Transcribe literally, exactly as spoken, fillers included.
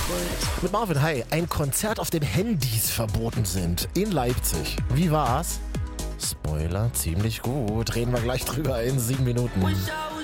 Mit Marvin, hi. Ein Konzert, auf dem Handys verboten sind. In Leipzig. Wie war's? Spoiler, ziemlich gut. Reden wir gleich drüber in sieben Minuten.